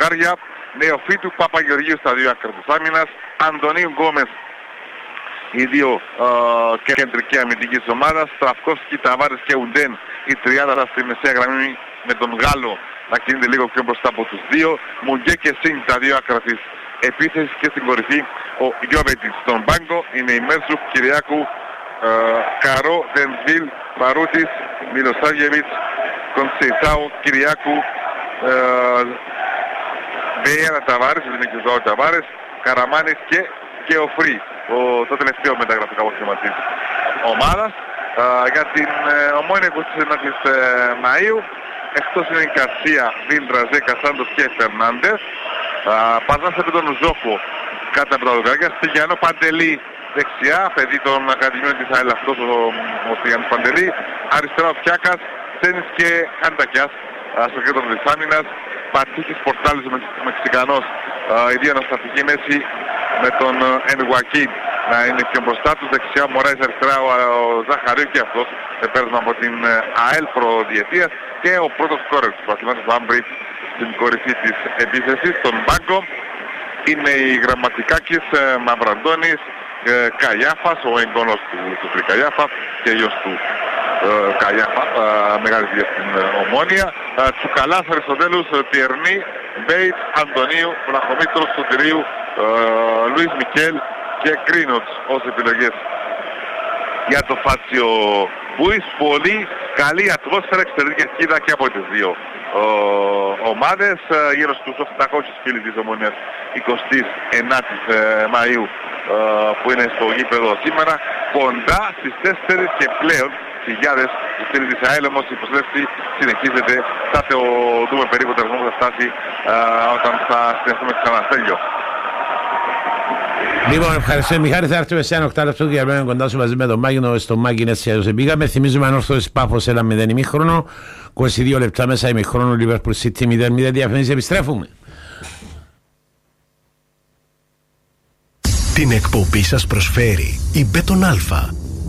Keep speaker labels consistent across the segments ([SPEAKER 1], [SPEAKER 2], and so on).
[SPEAKER 1] δοκάρια. Νεοφύτου Παπαγεωργίου στα δύο άκρα της άμυνας. Αντωνίου Γκόμες, οι δύο κεντρικοί αμυντικοί της ομάδας. Στραφκόφσκι, Ταβάρης και Ουντέν, η τριάδα στη μεσαία γραμμή με τον Γάλλο να κινείται λίγο πιο μπροστά από τους δύο. Μουγκέ και Σινγκ, τα δύο άκρα της επίθεσης, και στην κορυφή ο Γιώβετιτς. Στον πάγκο είναι η Μέρσουφ, Κυριάκου, Καρό, Δενβίλ, Παρούτης, Μιλοσάβιεβιτς, Κοντσεϊσάου, Κυριάκου, Μπέιαρα Ταβάρης, δεν είναι και ο Ζωάου Ταβάρης, Καραμάνης και ο Φρύ, το τελευταίο μεταγραφικό όχημα της ομάδας. Για την Ομόνοια 29ης Μαΐου, εκτός είναι η Καρσία, Βίλτρα, Ζέκα, Σάντος και Φερνάντες. Παζάς επί τον Ζόφο κάτω από τα δοκάρια. Στυγιανό Παντελή δεξιά, παιδί των Ακαδημίων της ΑΕΛ αυτός ο Στυγιανός Παντελή. Αριστερά ο Φιάκας, Σένης και Χαντακιάς στο κέντρο της άμυνας. Πατήκης Πορτάλης ο Μεξικανός, η δύο αναστατική μέση με τον Ενγουακίν να είναι πιο μπροστά τους. Δεξιά Μωράης, αριστερά ο Ζαχαρίου και αυτός πέρασμα από την ΑΕΛ προδιετίας. Και ο πρώτος σκόρερ του πρωταθλήματος Άμπρη στην κορυφή της επίθεσης. Στον πάγκο είναι οι Γραμματικάκης, Μαυραντώνης, Καγιάφας, ο εγγόνος του Τρικαγιάφα και γιος του Καγιάφα, μεγάλη δουλειά στην Ομόνοια. Τσουκαλάς, Αριστοτέλους, Τιερνή, Μπέιτς, Αντωνίου, Βλαχομήτρος, Σωτηρίου, Λουίς Μικέλ και Κρίνοτς ως επιλογές για το Φάτσιο Μπούις. Πολύ καλή ατμόσφαιρα, εξαιρετική σκίδα και από τις δύο ομάδες. Γύρω στους 800 φίλοι της Ομονίας 29ης Μαΐου που είναι στο γήπεδο σήμερα. Κοντά στις 4 και πλέον χιλιάδες οι φίλοι της ΑΕΛ, όμως η προσέλευση συνεχίζεται. Θα το δούμε περίπου τερμό που θα φτάσει όταν θα συνεχίσουμε ξανά. Τέλειο.
[SPEAKER 2] Λοιπόν, ευχαριστώ Μιχάλη. Θα έρθουμε σε ένα οκτάλεπτο για να κοντά σου μαζί με τον Μάγινο. Στο Μάγινο έτσι αλλιώς πήγαμε. Θυμίζουμε Ανόρθωση Πάφος 1-0 ημίχρονο. 22 λεπτά μέσα ημίχρονο. Liverpool City 0-0. Διαφημίσεις, επιστρέφουμε.
[SPEAKER 3] Την εκπομπή σας προσφέρει η Μπέτον Αλφα.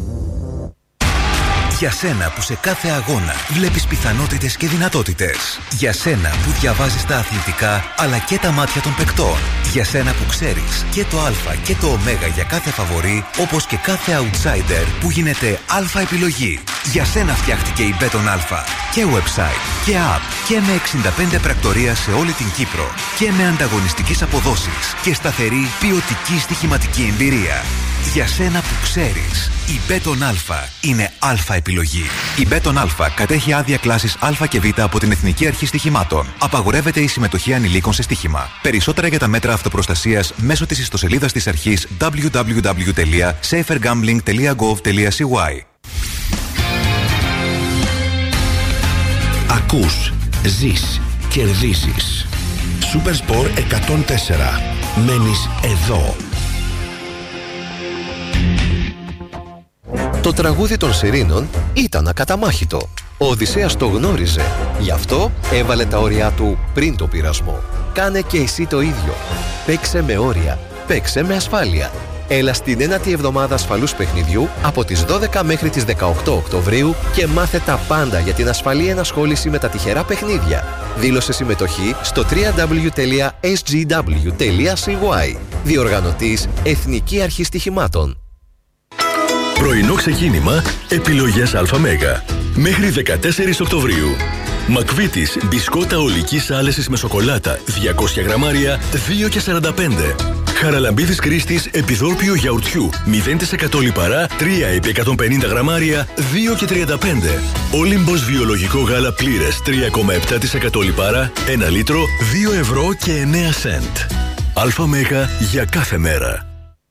[SPEAKER 3] Για σένα που σε κάθε αγώνα βλέπεις πιθανότητες και δυνατότητες. Για σένα που διαβάζεις τα αθλητικά αλλά και τα μάτια των παικτών. Για σένα που ξέρεις και το α και το ω για κάθε φαβορί, όπως και κάθε outsider που γίνεται αλφα επιλογή. Για σένα φτιάχτηκε η Μπέτον Αλφα. Και website και app και με 65 πρακτορία σε όλη την Κύπρο. Και με ανταγωνιστικές αποδόσεις και σταθερή ποιοτική στοιχηματική εμπειρία. Για σένα που ξέρεις, η Μπέτον Αλφα είναι αλφα επιλογή. Η Μπέτον Αλφα κατέχει άδεια κλάσης Α και Β από την Εθνική Αρχή Στοιχημάτων. Απαγορεύεται η συμμετοχή ανηλίκων σε στοίχημα. Περισσότερα για τα μέτρα αυτοπροστασίας μέσω της ιστοσελίδας της αρχής www.safergambling.gov.cy.
[SPEAKER 4] Ακούς, ζεις, κερδίζεις. Supersport 104. Μένεις εδώ.
[SPEAKER 5] Το τραγούδι των Σιρήνων ήταν ακαταμάχητο. Ο Οδυσσέας το γνώριζε. Γι' αυτό έβαλε τα όρια του πριν το πειρασμό. Κάνε και εσύ το ίδιο. Παίξε με όρια. Παίξε με ασφάλεια. Έλα στην 9η εβδομάδα ασφαλούς παιχνιδιού από τις 12 μέχρι τις 18 Οκτωβρίου και μάθε τα πάντα για την ασφαλή ενασχόληση με τα τυχερά παιχνίδια. Δήλωσε συμμετοχή στο www.sgw.cy. Διοργανωτής Εθνική Αρχή Στοιχημάτων.
[SPEAKER 3] Πρωινό ξεκίνημα, επιλογές ΑΜ. Μέχρι 14 Οκτωβρίου. Μακβίτης, μπισκότα ολικής άλεσης με σοκολάτα, 200 γραμμάρια, 2,45. Χαραλαμπίδης Κρίστης, επιδόρπιο γιαουρτιού, 0% λιπαρά, 3 επί 150 γραμμάρια, 2,35. Όλυμπος βιολογικό γάλα πλήρες, 3,7% λιπαρά, 1 λίτρο, 2 ευρώ και 9 σεντ. ΑΜ για κάθε μέρα.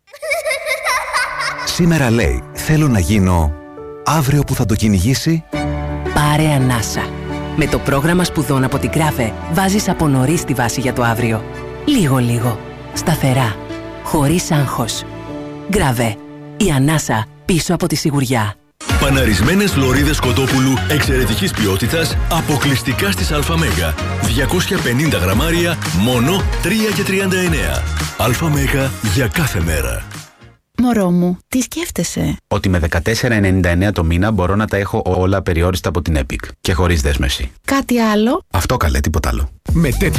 [SPEAKER 6] Σήμερα λέει, θέλω να γίνω, αύριο που θα το κυνηγήσει.
[SPEAKER 7] Πάρε ανάσα. Με το πρόγραμμα σπουδών από την Γκράβε βάζεις από νωρίς τη βάση για το αύριο. Λίγο-λίγο. Σταθερά. Χωρίς άγχος. Γκράβε. Η ανάσα πίσω από τη σιγουριά.
[SPEAKER 3] Παναρισμένες λωρίδες κοτόπουλου εξαιρετικής ποιότητας αποκλειστικά στις ΑΜ. 250 γραμμάρια, μόνο 3,39. ΑΜ για κάθε μέρα.
[SPEAKER 8] Μωρό μου, τι σκέφτεσαι?
[SPEAKER 6] Ότι με 14,99 το μήνα μπορώ να τα έχω όλα περιόριστα από την Epic και χωρίς δέσμευση.
[SPEAKER 8] Κάτι άλλο?
[SPEAKER 6] Αυτό καλέ, τίποτα άλλο.
[SPEAKER 4] Με τέτοια